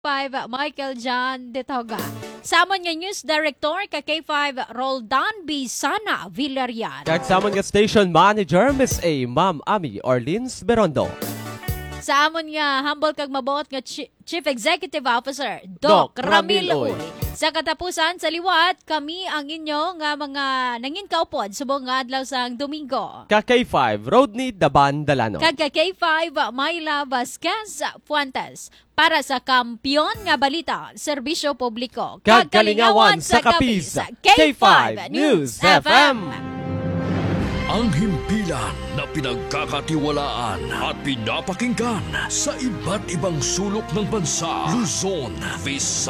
K5 Michael John De Toga. Samon nga News Director ka K5 Roldan B. Sana Villarreal. Kahit samon nga Station Manager Miss A. Ma'am Ami Orleans Berondo. Sa amon nga humble kag mabuot nga Chief Executive Officer Doc Ramil Uy. Sa katapusan sa liwat, kami ang inyo nga mga nangin kaupod subong nga adlaw sang Domingo. K5 Rodney Daban Dalano. Kag K5 Myla Vasquez Fuentes para sa Kampiyon nga Balita, Serbisyo Publiko. Kag kalingawan sa kapis. K5 News FM. Ang himpilan na pinagkakatiwalaan at pinapakinggan sa iba't ibang sulok ng bansa, Luzon, Visayas,